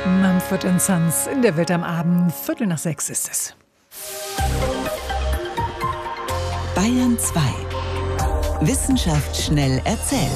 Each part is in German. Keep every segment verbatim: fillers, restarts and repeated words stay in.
Mumford and Sons in der Welt am Abend. Viertel nach sechs ist es. Bayern zwei. Wissenschaft schnell erzählt.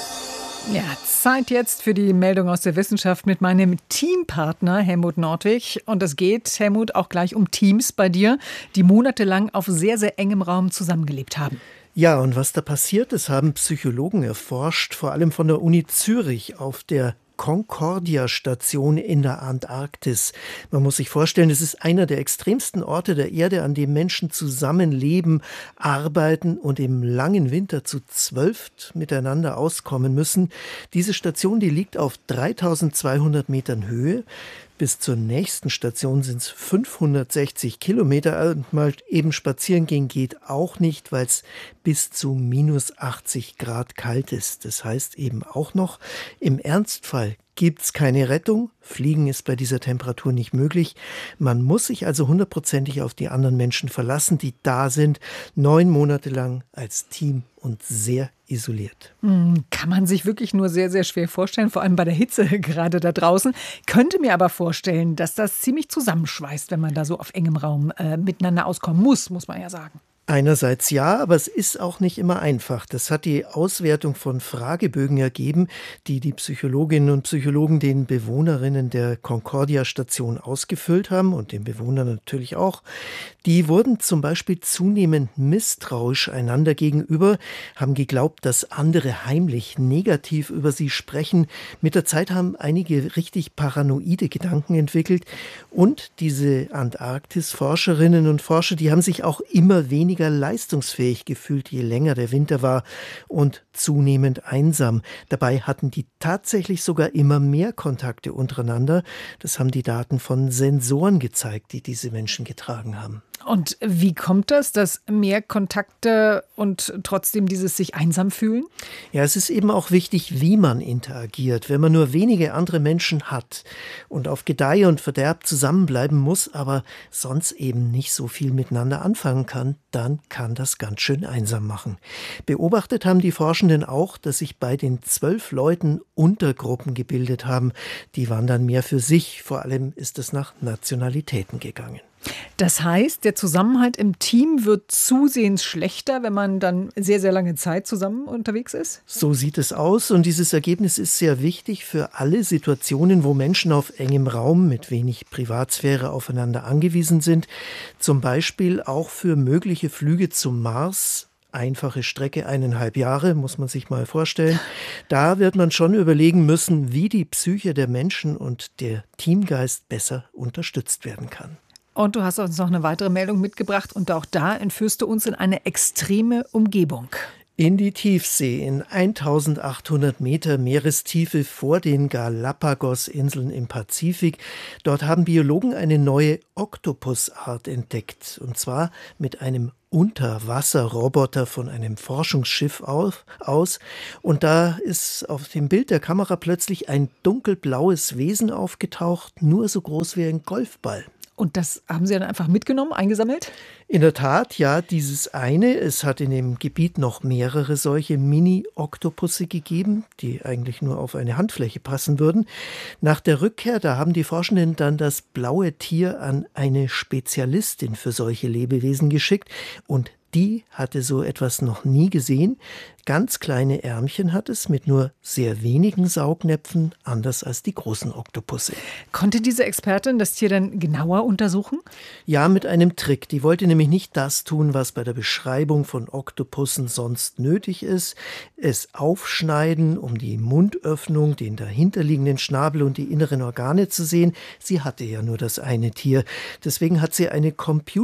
Ja, Zeit jetzt für die Meldung aus der Wissenschaft mit meinem Teampartner Helmut Nordwig. Und es geht, Helmut, auch gleich um Teams bei dir, die monatelang auf sehr, sehr engem Raum zusammengelebt haben. Ja, und was da passiert ist, haben Psychologen erforscht, vor allem von der Uni Zürich auf der Concordia-Station in der Antarktis. Man muss sich vorstellen, es ist einer der extremsten Orte der Erde, an dem Menschen zusammenleben, arbeiten und im langen Winter zu zwölft miteinander auskommen müssen. Diese Station, die liegt auf dreitausendzweihundert Metern Höhe. Bis zur nächsten Station sind es fünfhundertsechzig Kilometer. Mal eben spazieren gehen geht auch nicht, weil es bis zu minus achtzig Grad kalt ist. Das heißt eben auch noch, im Ernstfall gibt es keine Rettung. Fliegen ist bei dieser Temperatur nicht möglich. Man muss sich also hundertprozentig auf die anderen Menschen verlassen, die da sind, neun Monate lang als Team und sehr isoliert. Kann man sich wirklich nur sehr, sehr schwer vorstellen, vor allem bei der Hitze gerade da draußen. Könnte mir aber vorstellen, dass das ziemlich zusammenschweißt, wenn man da so auf engem Raum äh, miteinander auskommen muss, muss man ja sagen. Einerseits ja, aber es ist auch nicht immer einfach. Das hat die Auswertung von Fragebögen ergeben, die die Psychologinnen und Psychologen den Bewohnerinnen der Concordia-Station ausgefüllt haben und den Bewohnern natürlich auch. Die wurden zum Beispiel zunehmend misstrauisch einander gegenüber, haben geglaubt, dass andere heimlich negativ über sie sprechen. Mit der Zeit haben einige richtig paranoide Gedanken entwickelt. Und diese Antarktis-Forscherinnen und Forscher, die haben sich auch immer weniger leistungsfähig gefühlt, je länger der Winter war und zunehmend einsam. Dabei hatten die tatsächlich sogar immer mehr Kontakte untereinander. Das haben die Daten von Sensoren gezeigt, die diese Menschen getragen haben. Und wie kommt das, dass mehr Kontakte und trotzdem dieses sich einsam fühlen? Ja, es ist eben auch wichtig, wie man interagiert. Wenn man nur wenige andere Menschen hat und auf Gedeih und Verderb zusammenbleiben muss, aber sonst eben nicht so viel miteinander anfangen kann, dann kann das ganz schön einsam machen. Beobachtet haben die Forschenden auch, dass sich bei den zwölf Leuten Untergruppen gebildet haben. Die waren dann mehr für sich. Vor allem ist es nach Nationalitäten gegangen. Das heißt, der Zusammenhalt im Team wird zusehends schlechter, wenn man dann sehr, sehr lange Zeit zusammen unterwegs ist? So sieht es aus und dieses Ergebnis ist sehr wichtig für alle Situationen, wo Menschen auf engem Raum mit wenig Privatsphäre aufeinander angewiesen sind. Zum Beispiel auch für mögliche Flüge zum Mars. Einfache Strecke, eineinhalb Jahre, muss man sich mal vorstellen. Da wird man schon überlegen müssen, wie die Psyche der Menschen und der Teamgeist besser unterstützt werden kann. Und du hast uns noch eine weitere Meldung mitgebracht und auch da entführst du uns in eine extreme Umgebung. In die Tiefsee, in eintausendachthundert Meter Meerestiefe vor den Galapagos-Inseln im Pazifik. Dort haben Biologen eine neue Oktopusart entdeckt. Und zwar mit einem Unterwasserroboter von einem Forschungsschiff auf, aus. Und da ist auf dem Bild der Kamera plötzlich ein dunkelblaues Wesen aufgetaucht, nur so groß wie ein Golfball. Und das haben Sie dann einfach mitgenommen, eingesammelt? In der Tat, ja, dieses eine. Es hat in dem Gebiet noch mehrere solche Mini-Oktopusse gegeben, die eigentlich nur auf eine Handfläche passen würden. Nach der Rückkehr, da haben die Forschenden dann das blaue Tier an eine Spezialistin für solche Lebewesen geschickt und die hatte so etwas noch nie gesehen. Ganz kleine Ärmchen hat es mit nur sehr wenigen Saugnäpfen, anders als die großen Oktopusse. Konnte diese Expertin das Tier dann genauer untersuchen? Ja, mit einem Trick. Die wollte nämlich nicht das tun, was bei der Beschreibung von Oktopussen sonst nötig ist. Es aufschneiden, um die Mundöffnung, den dahinterliegenden Schnabel und die inneren Organe zu sehen. Sie hatte ja nur das eine Tier. Deswegen hat sie eine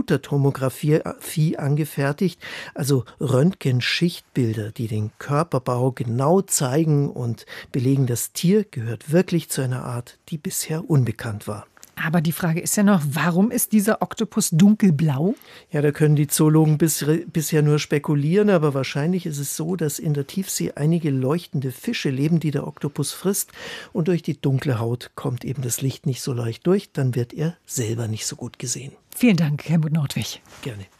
Computertomographie angefertigt, also Röntgenschichtbilder, die den Körperbau genau zeigen und belegen, das Tier gehört wirklich zu einer Art, die bisher unbekannt war. Aber die Frage ist ja noch, warum ist dieser Oktopus dunkelblau? Ja, da können die Zoologen bis, bisher nur spekulieren, aber wahrscheinlich ist es so, dass in der Tiefsee einige leuchtende Fische leben, die der Oktopus frisst. Und durch die dunkle Haut kommt eben das Licht nicht so leicht durch, dann wird er selber nicht so gut gesehen. Vielen Dank, Helmut Nordwig. Gerne.